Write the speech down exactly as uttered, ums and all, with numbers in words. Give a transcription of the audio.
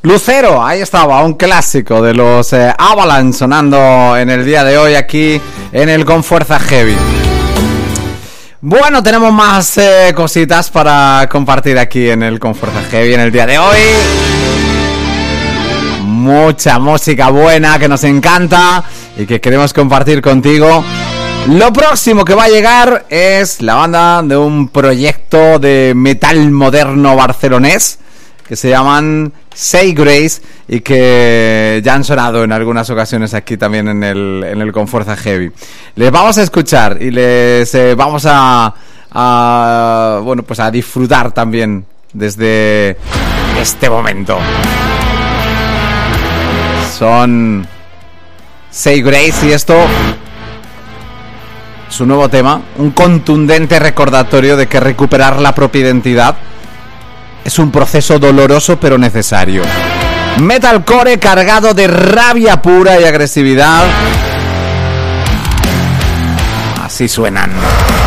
Lucero, ahí estaba, un clásico de los eh, Avalanche sonando en el día de hoy aquí en el Con Fuerza Heavy. Bueno, tenemos más eh, cositas para compartir aquí en el Con Fuerza Heavy en el día de hoy. Mucha música buena que nos encanta y que queremos compartir contigo. Lo próximo que va a llegar es la banda de un proyecto de metal moderno barcelonés que se llaman Say Grace y que ya han sonado en algunas ocasiones aquí también en el, en el Con Fuerza Heavy. Les vamos a escuchar y les eh, vamos a, a bueno pues a disfrutar también desde este momento. Son Say Grace y esto, su nuevo tema, un contundente recordatorio de que recuperar la propia identidad es un proceso doloroso pero necesario. Metalcore cargado de rabia pura y agresividad. Así suenan.